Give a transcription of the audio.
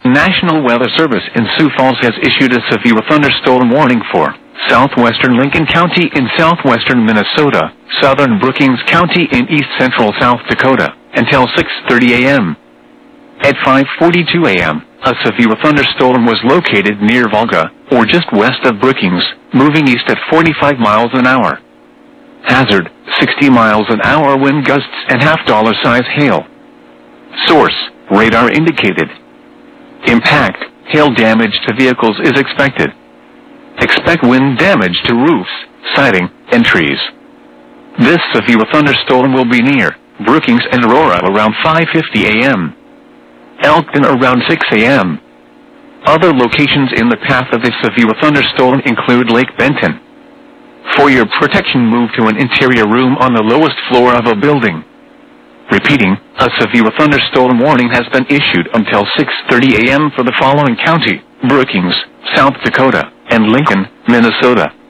National Weather Service in Sioux Falls has issued a severe thunderstorm warning for southwestern Lincoln County in southwestern Minnesota, southern Brookings County in east-central South Dakota, until 6:30 a.m. At 5:42 a.m., a severe thunderstorm was located near Volga, or just west of Brookings, moving east at 45 miles an hour. Hazard, 60 miles an hour wind gusts and $half-size hail. Source, radar indicated. Impact, hail damage to vehicles is expected. Expect wind damage to roofs, siding, and trees. This severe thunderstorm will be near Brookings and Aurora around 5:50 a.m. Elkton around 6 a.m. Other locations in the path of the severe thunderstorm include Lake Benton. For your protection, move to an interior room on the lowest floor of a building. Repeating, a severe thunderstorm warning has been issued until 6:30 a.m. for the following county: Brookings, South Dakota, and Lincoln, Minnesota.